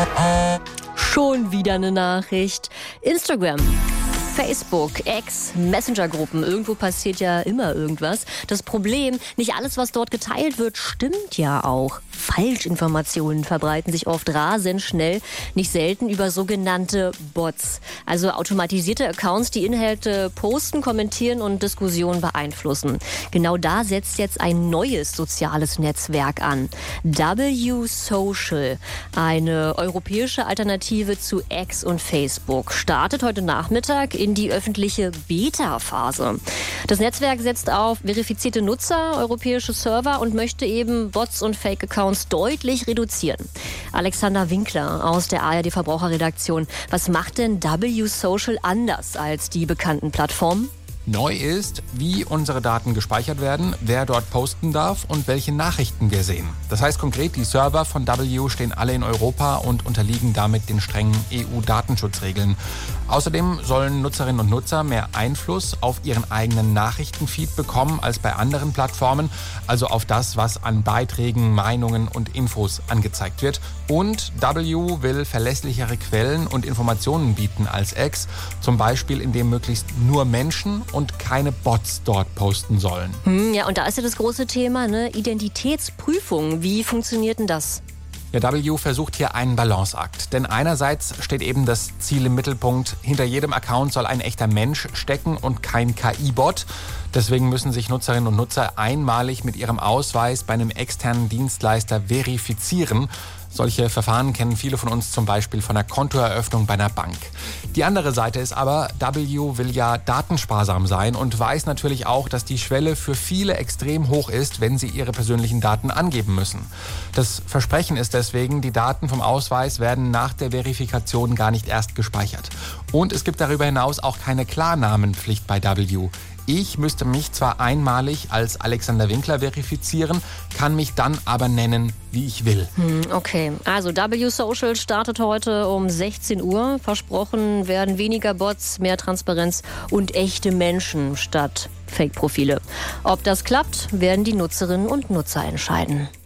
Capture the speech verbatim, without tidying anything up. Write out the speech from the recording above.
Schon wieder eine Nachricht. Instagram, Facebook, X, Messenger-Gruppen. Irgendwo passiert ja immer irgendwas. Das Problem, nicht alles, was dort geteilt wird, stimmt ja auch. Falschinformationen verbreiten sich oft rasend schnell, nicht selten über sogenannte Bots. Also automatisierte Accounts, die Inhalte posten, kommentieren und Diskussionen beeinflussen. Genau da setzt jetzt ein neues soziales Netzwerk an. W Social, eine europäische Alternative zu X und Facebook, startet heute Nachmittag in die öffentliche Beta-Phase. Das Netzwerk setzt auf verifizierte Nutzer, europäische Server und möchte eben Bots und Fake-Accounts deutlich reduzieren. Alexander Winkler aus der A R D-Verbraucherredaktion. Was macht denn W Social anders als die bekannten Plattformen? Neu ist, wie unsere Daten gespeichert werden, wer dort posten darf und welche Nachrichten wir sehen. Das heißt konkret, die Server von W stehen alle in Europa und unterliegen damit den strengen E U-Datenschutzregeln. Außerdem sollen Nutzerinnen und Nutzer mehr Einfluss auf ihren eigenen Nachrichtenfeed bekommen als bei anderen Plattformen, also auf das, was an Beiträgen, Meinungen und Infos angezeigt wird. Und W will verlässlichere Quellen und Informationen bieten als X, zum Beispiel indem möglichst nur Menschen und keine Bots dort posten sollen. Hm, ja, und da ist ja das große Thema, ne? Identitätsprüfung. Wie funktioniert denn das? Ja, W versucht hier einen Balanceakt. Denn einerseits steht eben das Ziel im Mittelpunkt, hinter jedem Account soll ein echter Mensch stecken und kein K I-Bot. Deswegen müssen sich Nutzerinnen und Nutzer einmalig mit ihrem Ausweis bei einem externen Dienstleister verifizieren. Solche Verfahren kennen viele von uns zum Beispiel von der Kontoeröffnung bei einer Bank. Die andere Seite ist aber, W will ja datensparsam sein und weiß natürlich auch, dass die Schwelle für viele extrem hoch ist, wenn sie ihre persönlichen Daten angeben müssen. Das Versprechen ist deswegen, die Daten vom Ausweis werden nach der Verifikation gar nicht erst gespeichert. Und es gibt darüber hinaus auch keine Klarnamenpflicht bei W. Ich müsste mich zwar einmalig als Alexander Winkler verifizieren, kann mich dann aber nennen, wie ich will. Hm, okay, also W Social startet heute um sechzehn Uhr. Versprochen werden weniger Bots, mehr Transparenz und echte Menschen statt Fake-Profile. Ob das klappt, werden die Nutzerinnen und Nutzer entscheiden.